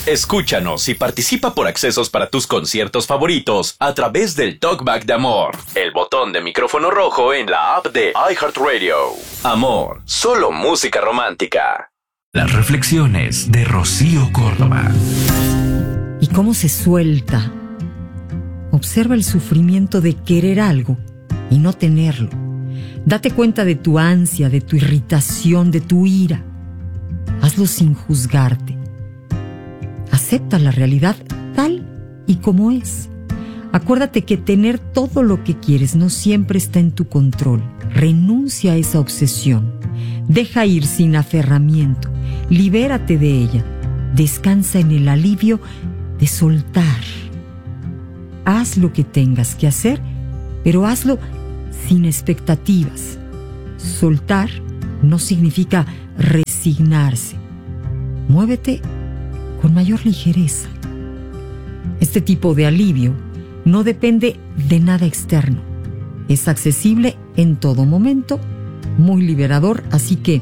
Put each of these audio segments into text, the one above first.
Escúchanos y participa por accesos para tus conciertos favoritos a través del Talkback de Amor, el botón de micrófono rojo en la app de iHeartRadio. Amor, solo música romántica. Las reflexiones de Rocío Córdoba. ¿Y cómo se suelta? Observa el sufrimiento de querer algo y no tenerlo. Date cuenta de tu ansia, de tu irritación, de tu ira. Hazlo sin juzgarte. Acepta la realidad tal y como es. Acuérdate que tener todo lo que quieres no siempre está en tu control. Renuncia a esa obsesión. Deja ir sin aferramiento. Libérate de ella. Descansa en el alivio de soltar. Haz lo que tengas que hacer, pero hazlo sin expectativas. Soltar no significa resignarse. Muévete con mayor ligereza. Este tipo de alivio no depende de nada externo. Es accesible en todo momento, muy liberador, así que...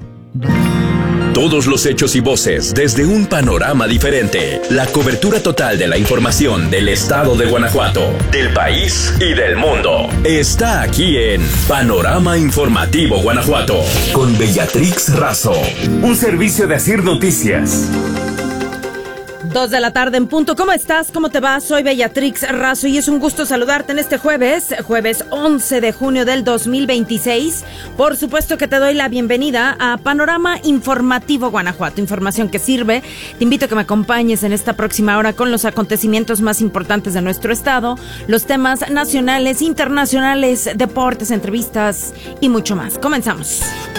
Todos los hechos y voces desde un panorama diferente. La cobertura total de la información del estado de Guanajuato, del país y del mundo. Está aquí en Panorama Informativo Guanajuato. Con Bellatrix Razo. Un servicio de Asir Noticias. 2 de la tarde en punto. ¿Cómo estás? ¿Cómo te va? Soy Bellatrix Razo y es un gusto saludarte en este jueves 11 de junio del 2026. Por supuesto que te doy la bienvenida a Panorama Informativo Guanajuato, información que sirve. Te invito a que me acompañes en esta próxima hora con los acontecimientos más importantes de nuestro estado, los temas nacionales, internacionales, deportes, entrevistas y mucho más. Comenzamos.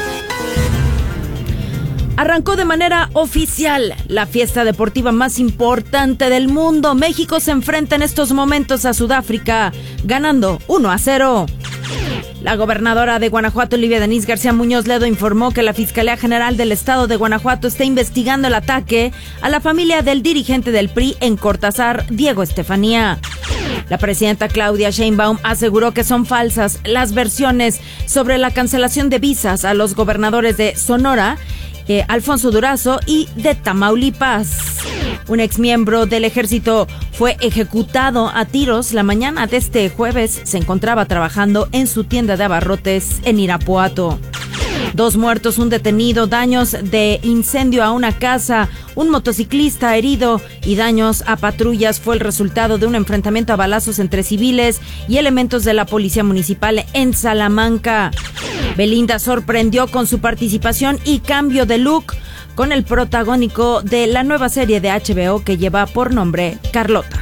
Arrancó de manera oficial la fiesta deportiva más importante del mundo. México se enfrenta en estos momentos a Sudáfrica, ganando 1-0. La gobernadora de Guanajuato, Olivia Denise García Muñoz Ledo, informó que la Fiscalía General del Estado de Guanajuato está investigando el ataque a la familia del dirigente del PRI en Cortázar, Diego Estefanía. La presidenta Claudia Sheinbaum aseguró que son falsas las versiones sobre la cancelación de visas a los gobernadores de Sonora, Alfonso Durazo, y de Tamaulipas. Un exmiembro del ejército fue ejecutado a tiros la mañana de este jueves. Se encontraba trabajando en su tienda de abarrotes en Irapuato. 2 muertos, un detenido, daños de incendio a una casa, un motociclista herido y daños a patrullas fue el resultado de un enfrentamiento a balazos entre civiles y elementos de la policía municipal en Salamanca. Belinda sorprendió con su participación y cambio de look con el protagónico de la nueva serie de HBO que lleva por nombre Carlota.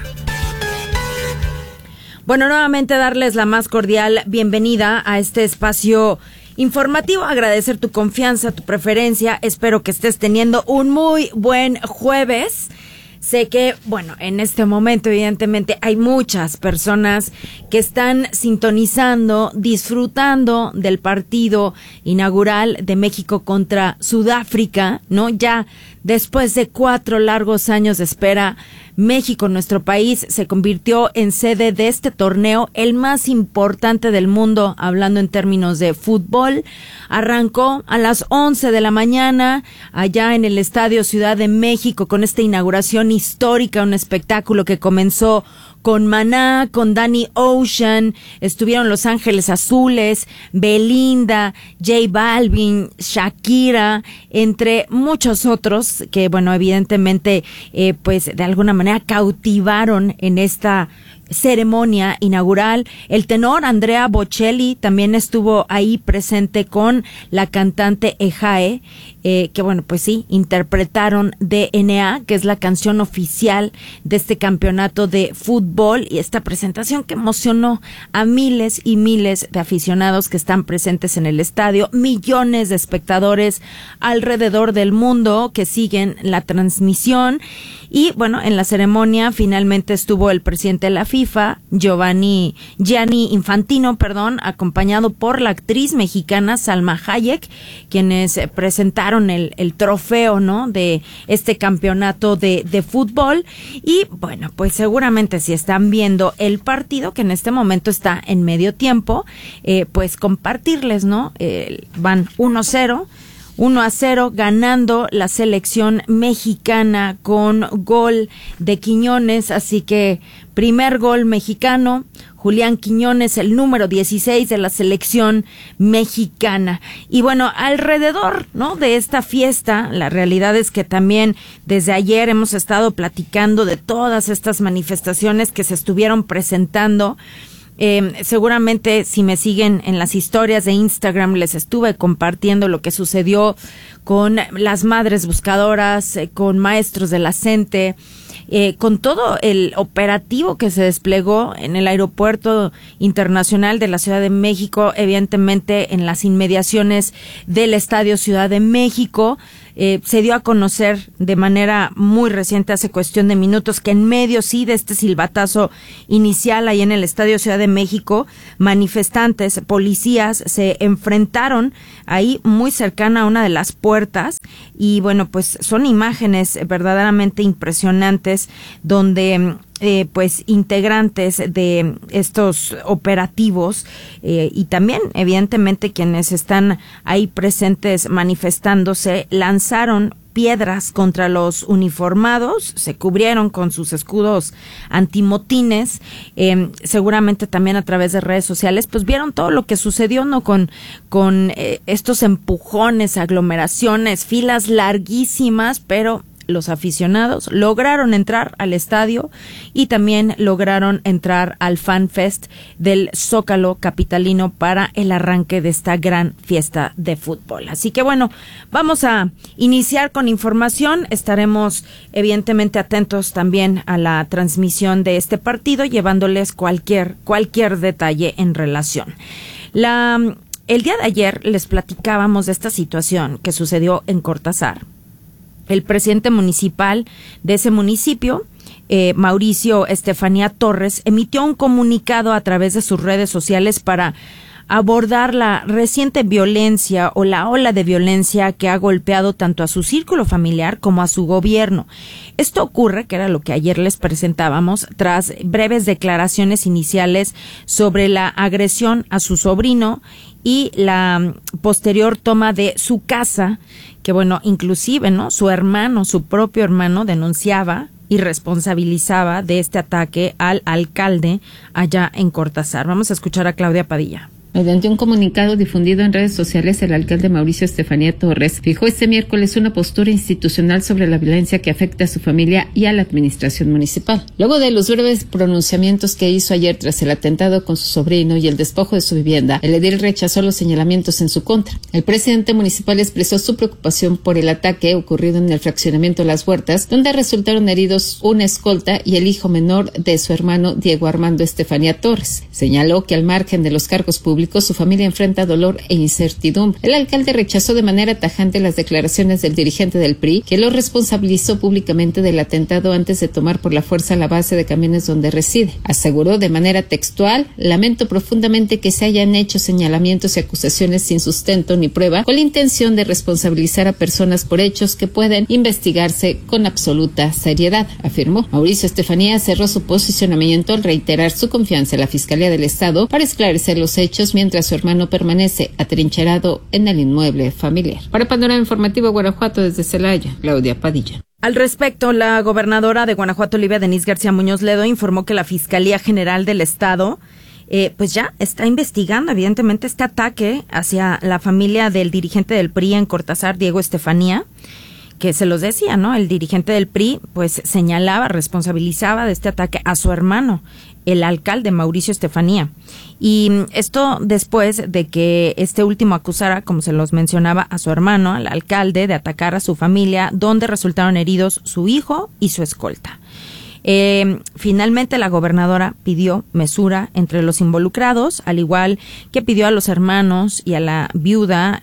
Bueno, nuevamente darles la más cordial bienvenida a este espacio informativo, agradecer tu confianza, tu preferencia. Espero que estés teniendo un muy buen jueves. Sé que, bueno, en este momento evidentemente hay muchas personas que están sintonizando, disfrutando del partido inaugural de México contra Sudáfrica, ¿no? Ya después de 4 largos años de espera, México, nuestro país, se convirtió en sede de este torneo, el más importante del mundo, hablando en términos de fútbol. Arrancó a las 11 de la mañana allá en el Estadio Ciudad de México con esta inauguración histórica, un espectáculo que comenzó con Maná, con Danny Ocean, estuvieron Los Ángeles Azules, Belinda, J Balvin, Shakira, entre muchos otros que, bueno, evidentemente, pues de alguna manera cautivaron en esta ceremonia inaugural. El tenor Andrea Bocelli también estuvo ahí presente con la cantante Ejae, que bueno, pues sí, interpretaron DNA, que es la canción oficial de este campeonato de fútbol, y esta presentación que emocionó a miles y miles de aficionados que están presentes en el estadio, millones de espectadores alrededor del mundo que siguen la transmisión. Y bueno, en la ceremonia finalmente estuvo el presidente de la FIFA, Gianni Infantino, acompañado por la actriz mexicana Salma Hayek, quienes presentaron el trofeo, ¿no?, de este campeonato de fútbol. Y bueno, pues seguramente si están viendo el partido, que en este momento está en medio tiempo, pues compartirles, ¿no? Van 1-0. 1-0, ganando la selección mexicana con gol de Quiñones, así que primer gol mexicano, Julián Quiñones, el número 16 de la selección mexicana. Y bueno, alrededor, ¿no?, de esta fiesta, la realidad es que también desde ayer hemos estado platicando de todas estas manifestaciones que se estuvieron presentando. Seguramente si me siguen en las historias de Instagram les estuve compartiendo lo que sucedió con las madres buscadoras, con maestros de la CENTE, con todo el operativo que se desplegó en el Aeropuerto Internacional de la Ciudad de México, evidentemente en las inmediaciones del Estadio Ciudad de México. Se dio a conocer de manera muy reciente, hace cuestión de minutos, que en medio de este silbatazo inicial ahí en el Estadio Ciudad de México, manifestantes, policías se enfrentaron ahí muy cercana a una de las puertas y bueno, pues son imágenes verdaderamente impresionantes donde pues integrantes de estos operativos y también evidentemente quienes están ahí presentes manifestándose lanzaron piedras contra los uniformados, se cubrieron con sus escudos antimotines, seguramente también a través de redes sociales, pues vieron todo lo que sucedió, ¿no? Con estos empujones, aglomeraciones, filas larguísimas, pero los aficionados lograron entrar al estadio y también lograron entrar al Fan Fest del Zócalo capitalino para el arranque de esta gran fiesta de fútbol. Así que bueno, vamos a iniciar con información. Estaremos evidentemente atentos también a la transmisión de este partido, llevándoles cualquier detalle en relación. El día de ayer les platicábamos de esta situación que sucedió en Cortázar. El presidente municipal de ese municipio, Mauricio Estefanía Torres, emitió un comunicado a través de sus redes sociales para abordar la reciente violencia o la ola de violencia que ha golpeado tanto a su círculo familiar como a su gobierno. Esto ocurre, que era lo que ayer les presentábamos, tras breves declaraciones iniciales sobre la agresión a su sobrino y la posterior toma de su casa, que bueno, inclusive, ¿no?, su propio hermano denunciaba y responsabilizaba de este ataque al alcalde allá en Cortázar. Vamos a escuchar a Claudia Padilla. Mediante un comunicado difundido en redes sociales, el alcalde Mauricio Estefanía Torres fijó este miércoles una postura institucional sobre la violencia que afecta a su familia y a la administración municipal. Luego de los breves pronunciamientos que hizo ayer tras el atentado con su sobrino y el despojo de su vivienda, el edil rechazó los señalamientos en su contra. El presidente municipal expresó su preocupación por el ataque ocurrido en el fraccionamiento Las Huertas, donde resultaron heridos una escolta y el hijo menor de su hermano Diego Armando Estefanía Torres. Señaló que al margen de los cargos públicos, su familia enfrenta dolor e incertidumbre. El alcalde rechazó de manera tajante las declaraciones del dirigente del PRI, que lo responsabilizó públicamente del atentado antes de tomar por la fuerza la base de camiones donde reside. Aseguró de manera textual: lamento profundamente que se hayan hecho señalamientos y acusaciones sin sustento ni prueba, con la intención de responsabilizar a personas por hechos que pueden investigarse con absoluta seriedad, afirmó. Mauricio Estefanía cerró su posicionamiento al reiterar su confianza en la Fiscalía del Estado para esclarecer los hechos, mientras su hermano permanece atrincherado en el inmueble familiar. Para Panorama Informativo Guanajuato, desde Celaya, Claudia Padilla. Al respecto, la gobernadora de Guanajuato, Olivia Denise García Muñoz Ledo, informó que la Fiscalía General del Estado pues ya está investigando evidentemente este ataque hacia la familia del dirigente del PRI en Cortázar, Diego Estefanía, que se los decía, ¿no? El dirigente del PRI pues señalaba, responsabilizaba de este ataque a su hermano, el alcalde Mauricio Estefanía. Y esto después de que este último acusara, como se los mencionaba, a su hermano, al alcalde, de atacar a su familia, donde resultaron heridos su hijo y su escolta. Finalmente la gobernadora pidió mesura entre los involucrados, al igual que pidió a los hermanos y a la viuda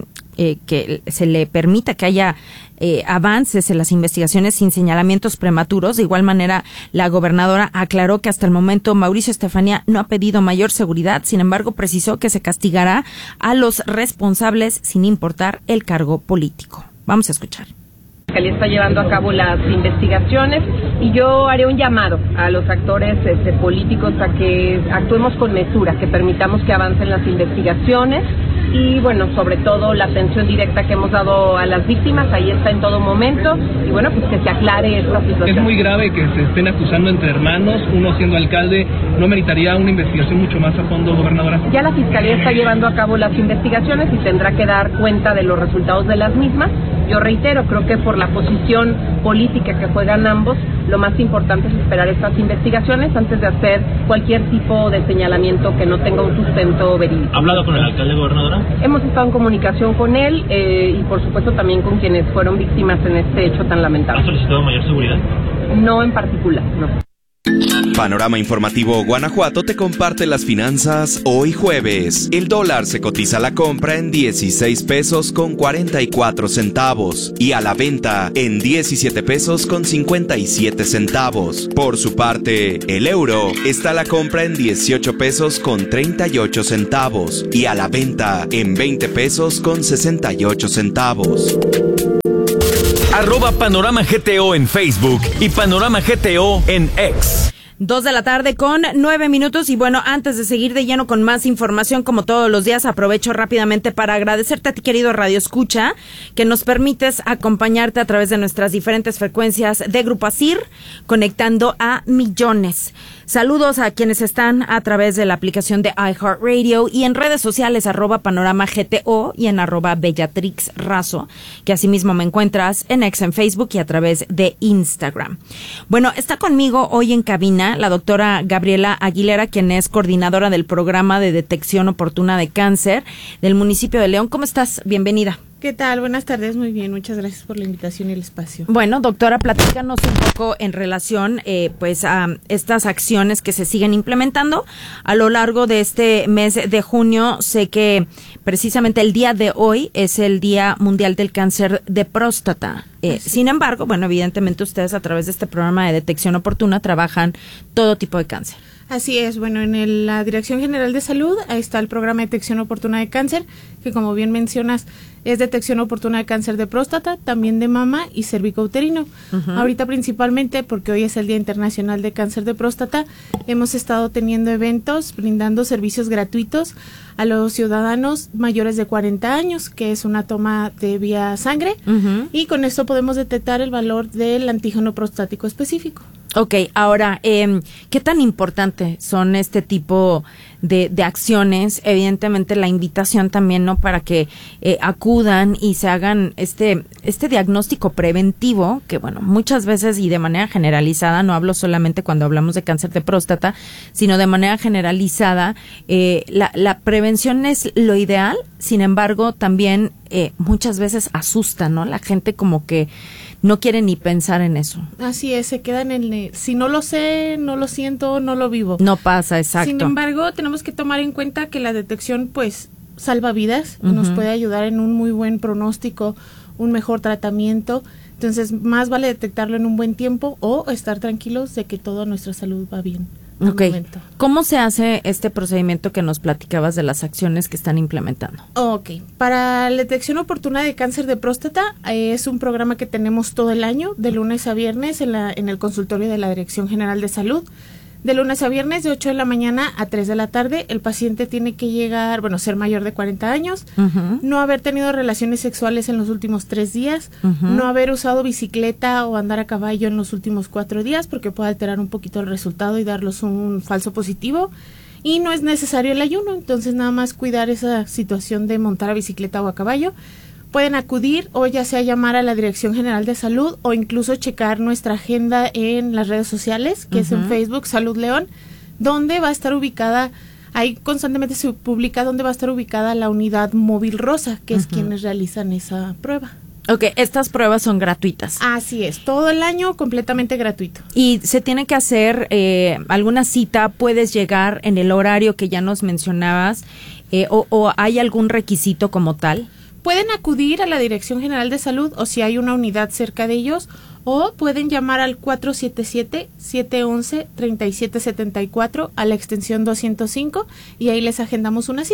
que se le permita que haya avances en las investigaciones sin señalamientos prematuros. De igual manera, la gobernadora aclaró que hasta el momento Mauricio Estefanía no ha pedido mayor seguridad, sin embargo precisó que se castigará a los responsables sin importar el cargo político. Vamos a escuchar. La Fiscalía está llevando a cabo las investigaciones y yo haré un llamado a los actores políticos a que actuemos con mesura, que permitamos que avancen las investigaciones y bueno, sobre todo la atención directa que hemos dado a las víctimas, ahí está en todo momento, y bueno, pues que se aclare esta situación. Es muy grave que se estén acusando entre hermanos, uno siendo alcalde. ¿No meritaría una investigación mucho más a fondo, gobernadora? Ya la Fiscalía está llevando a cabo las investigaciones y tendrá que dar cuenta de los resultados de las mismas. Yo reitero, creo que por la posición política que juegan ambos, lo más importante es esperar estas investigaciones antes de hacer cualquier tipo de señalamiento que no tenga un sustento verídico. ¿Ha hablado con el alcalde, gobernadora? Hemos estado en comunicación con él y por supuesto también con quienes fueron víctimas en este hecho tan lamentable. ¿Ha solicitado mayor seguridad? No en particular, no. Panorama Informativo Guanajuato te comparte las finanzas hoy jueves. El dólar se cotiza a la compra en 16 pesos con 44 centavos y a la venta en 17 pesos con 57 centavos. Por su parte, el euro está a la compra en 18 pesos con 38 centavos y a la venta en 20 pesos con 68 centavos. @Panorama GTO en Facebook y Panorama GTO en X. 2:09 y bueno, antes de seguir de lleno con más información, como todos los días, aprovecho rápidamente para agradecerte a ti, querido Radio Escucha, que nos permites acompañarte a través de nuestras diferentes frecuencias de Grupo ASIR, conectando a millones. Saludos a quienes están a través de la aplicación de iHeartRadio y en redes sociales @Panorama GTO y en @Bellatrix Razo, que asimismo me encuentras en X, en Facebook y a través de Instagram. Bueno, está conmigo hoy en cabina la doctora Gabriela Aguilera, quien es coordinadora del programa de detección oportuna de cáncer del municipio de León. ¿Cómo estás? Bienvenida. ¿Qué tal? Buenas tardes, muy bien, muchas gracias por la invitación y el espacio. Bueno, doctora, platícanos un poco en relación pues a estas acciones que se siguen implementando a lo largo de este mes de junio. Sé que precisamente el día de hoy es el Día Mundial del Cáncer de Próstata. Sin embargo, bueno, evidentemente ustedes a través de este programa de detección oportuna trabajan todo tipo de cáncer. Así es, bueno, en la Dirección General de Salud ahí está el programa de detección oportuna de cáncer, que como bien mencionas es detección oportuna de cáncer de próstata, también de mama y cervicouterino. Ahorita principalmente, porque hoy es el Día Internacional de Cáncer de Próstata, hemos estado teniendo eventos brindando servicios gratuitos a los ciudadanos mayores de 40 años, que es una toma de vía sangre, y con esto podemos detectar el valor del antígeno prostático específico. Ok, ahora, ¿qué tan importante son este tipo de acciones? Evidentemente la invitación también, ¿no? Para que acudan y se hagan este diagnóstico preventivo, que bueno, muchas veces y de manera generalizada, no hablo solamente cuando hablamos de cáncer de próstata, sino de manera generalizada, la prevención es lo ideal, sin embargo, también muchas veces asusta, ¿no? La gente como que no quiere ni pensar en eso. Así es, se quedan en si no lo sé, no lo siento, no lo vivo. No pasa, exacto. Sin embargo, tenemos que tomar en cuenta que la detección, pues, salva vidas, nos puede ayudar en un muy buen pronóstico, un mejor tratamiento. Entonces, más vale detectarlo en un buen tiempo o estar tranquilos de que toda nuestra salud va bien. Okay. ¿Cómo se hace este procedimiento que nos platicabas de las acciones que están implementando? Ok, para la detección oportuna de cáncer de próstata es un programa que tenemos todo el año, de lunes a viernes en el consultorio de la Dirección General de Salud. De lunes a viernes, de 8 de la mañana a 3 de la tarde, el paciente tiene que llegar, ser mayor de 40 años, no haber tenido relaciones sexuales en los últimos 3 días, no haber usado bicicleta o andar a caballo en los últimos 4 días, porque puede alterar un poquito el resultado y darlos un falso positivo, y no es necesario el ayuno, entonces nada más cuidar esa situación de montar a bicicleta o a caballo. Pueden acudir o ya sea llamar a la Dirección General de Salud o incluso checar nuestra agenda en las redes sociales, que es en Facebook, Salud León, donde va a estar ubicada, ahí constantemente se publica dónde va a estar ubicada la unidad móvil rosa, que es quienes realizan esa prueba. Ok, estas pruebas son gratuitas. Así es, todo el año completamente gratuito. ¿Y se tiene que hacer alguna cita? ¿Puedes llegar en el horario que ya nos mencionabas? ¿O hay algún requisito como tal? Pueden acudir a la Dirección General de Salud o si hay una unidad cerca de ellos, o pueden llamar al 477-711-3774 a la extensión 205 y ahí les agendamos una cita.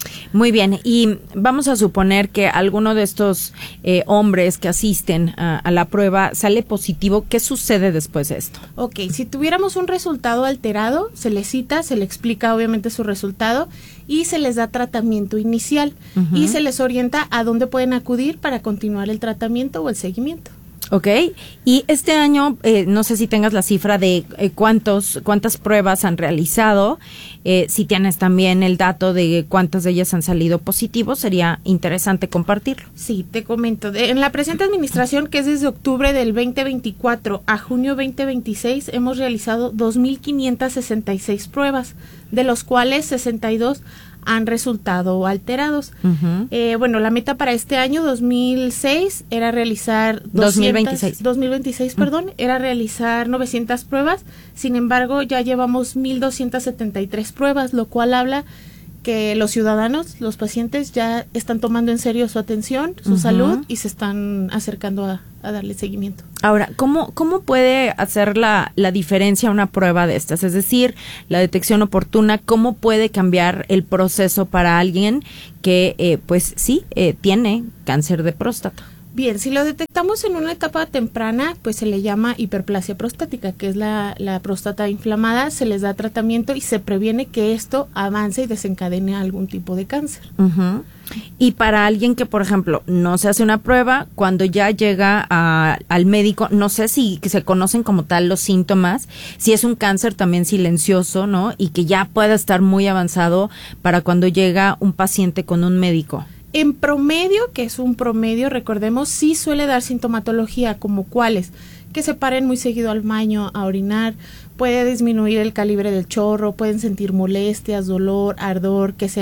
Muy bien, y vamos a suponer que alguno de estos hombres que asisten a la prueba sale positivo. ¿Qué sucede después de esto? Ok, si tuviéramos un resultado alterado, se les cita, se les explica obviamente su resultado y se les da tratamiento inicial y se les orienta a dónde pueden acudir para continuar el tratamiento o el seguimiento. Ok, y este año, no sé si tengas la cifra de cuántas pruebas han realizado, si tienes también el dato de cuántas de ellas han salido positivos, sería interesante compartirlo. Sí, te comento, en la presente administración, que es desde octubre del 2024 a junio 2026, hemos realizado 2.566 pruebas, de los cuales 62 han resultado alterados. Bueno, la meta para este año 2026 era realizar 2026, era realizar 900 pruebas. Sin embargo, ya llevamos 1.273 pruebas, lo cual habla que los ciudadanos, los pacientes ya están tomando en serio su atención, su salud y se están acercando a darle seguimiento. Ahora, ¿cómo puede hacer la diferencia una prueba de estas? Es decir, la detección oportuna, ¿cómo puede cambiar el proceso para alguien que, tiene cáncer de próstata? Bien, si lo detectamos en una etapa temprana, pues se le llama hiperplasia prostática, que es la próstata inflamada, se les da tratamiento y se previene que esto avance y desencadene algún tipo de cáncer. Y para alguien que, por ejemplo, no se hace una prueba, cuando ya llega al médico, no sé si se conocen como tal los síntomas, si es un cáncer también silencioso, ¿no? Y que ya pueda estar muy avanzado para cuando llega un paciente con un médico. En promedio, que es un promedio, recordemos, sí suele dar sintomatología, como cuáles, que se paren muy seguido al baño a orinar, puede disminuir el calibre del chorro, pueden sentir molestias, dolor, ardor, que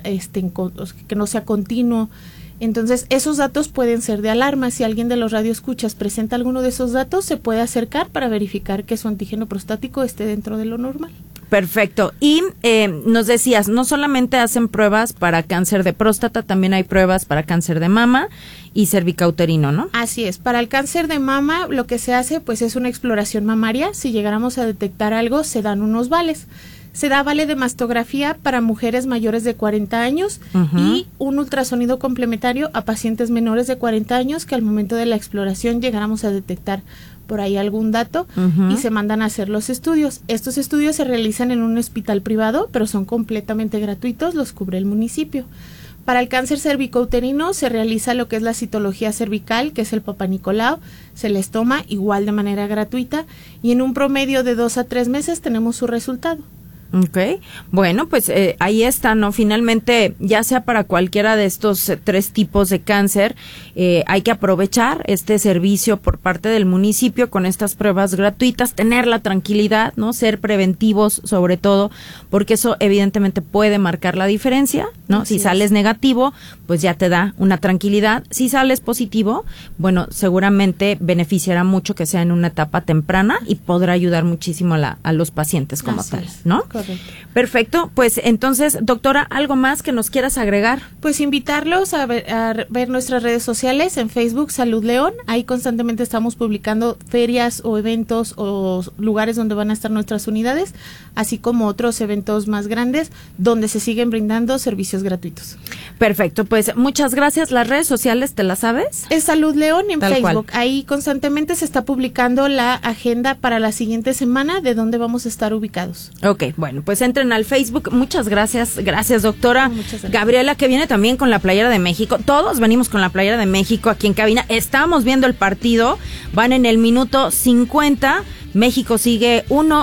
no sea continuo. Entonces, esos datos pueden ser de alarma. Si alguien de los radioescuchas presenta alguno de esos datos, se puede acercar para verificar que su antígeno prostático esté dentro de lo normal. Perfecto. Y nos decías, no solamente hacen pruebas para cáncer de próstata, también hay pruebas para cáncer de mama y cervicouterino, ¿no? Así es. Para el cáncer de mama, lo que se hace, pues, es una exploración mamaria. Si llegáramos a detectar algo, se dan unos vales. Se da vale de mastografía para mujeres mayores de 40 años y un ultrasonido complementario a pacientes menores de 40 años que al momento de la exploración llegáramos a detectar por ahí algún dato y se mandan a hacer los estudios. Estos estudios se realizan en un hospital privado, pero son completamente gratuitos, los cubre el municipio. Para el cáncer cervicouterino se realiza lo que es la citología cervical, que es el Papá Nicolau, se les toma igual de manera gratuita y en un promedio de 2 a 3 meses tenemos su resultado. Okay, bueno, pues ahí está, ¿no? Finalmente, ya sea para cualquiera de estos 3 tipos de cáncer, hay que aprovechar este servicio por parte del municipio con estas pruebas gratuitas, tener la tranquilidad, ¿no? Ser preventivos sobre todo, porque eso evidentemente puede marcar la diferencia, ¿no? Si sales negativo, pues ya te da una tranquilidad. Si sales positivo, bueno, seguramente beneficiará mucho que sea en una etapa temprana y podrá ayudar muchísimo a los pacientes como tal, ¿no? Correcto. Perfecto, pues entonces, doctora, ¿algo más que nos quieras agregar? Pues invitarlos a ver nuestras redes sociales en Facebook, Salud León. Ahí constantemente estamos publicando ferias o eventos o lugares donde van a estar nuestras unidades, así como otros eventos más grandes donde se siguen brindando servicios gratuitos. Perfecto, pues muchas gracias. ¿Las redes sociales te las sabes? Es Salud León en Tal Facebook. cual. Ahí constantemente se está publicando la agenda para la siguiente semana de dónde vamos a estar ubicados. Ok, bueno, pues entren al Facebook. Muchas gracias. Gracias, doctora. Muchas gracias. Gabriela, que viene también con la playera de México. Todos venimos con la playera de México aquí en cabina. Estamos viendo el partido. Van en el minuto 50. México sigue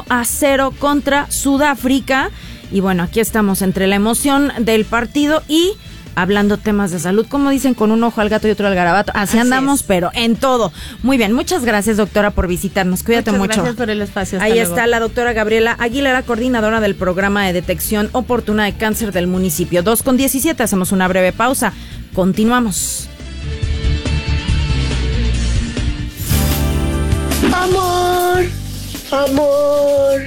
1-0 contra Sudáfrica. Y bueno, aquí estamos entre la emoción del partido y hablando temas de salud, como dicen, con un ojo al gato y otro al garabato. Así andamos, pero en todo. Muy bien, muchas gracias, doctora, por visitarnos. Cuídate mucho. Muchas gracias por el espacio. Ahí está la doctora Gabriela Aguilera, coordinadora del programa de detección oportuna de cáncer del municipio. 2:17, hacemos una breve pausa. Continuamos. Amor, amor,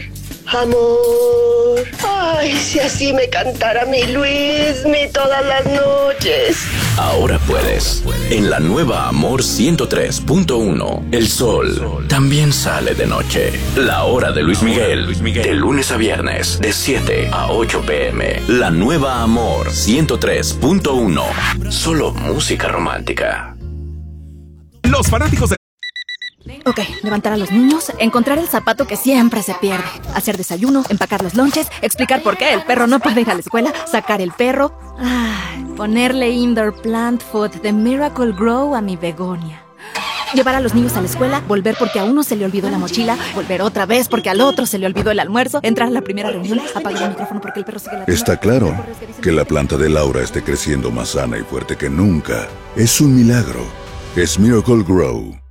amor. Ay, si así me cantara mi Luismi todas las noches. ahora puedes. En la nueva Amor 103.1, el sol también sale de noche. La hora de Luis Miguel, de lunes a viernes, de 7 a 8 p.m. La nueva Amor 103.1, solo música romántica. Los fanáticos de... Ok, levantar a los niños, encontrar el zapato que siempre se pierde, hacer desayuno, empacar los lonches, explicar por qué el perro no puede ir a la escuela, sacar el perro, ponerle indoor plant food de Miracle Grow a mi begonia. Llevar a los niños a la escuela, volver porque a uno se le olvidó la mochila, volver otra vez porque al otro se le olvidó el almuerzo, entrar a la primera reunión, apagar el micrófono porque el perro sigue la... Está claro que la planta de Laura esté creciendo más sana y fuerte que nunca. Es un milagro. Es Miracle Grow.